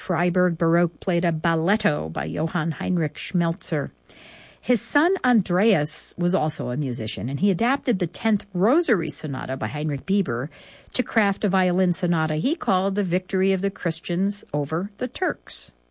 Freiburg Baroque played a balletto by Johann Heinrich Schmelzer. His son Andreas was also a musician, and he adapted the 10th Rosary Sonata by Heinrich Bieber to craft a violin sonata he called The Victory of the Christians over the Turks.